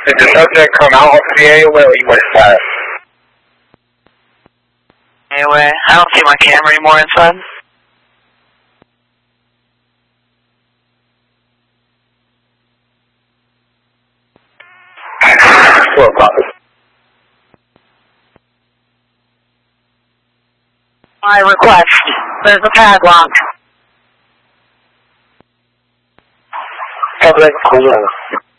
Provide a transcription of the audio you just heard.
Did the subject come out of the AOA or you went inside? Anyway, I don't see my camera anymore inside. Well, copy. My request. There's a padlock. Subject, cool.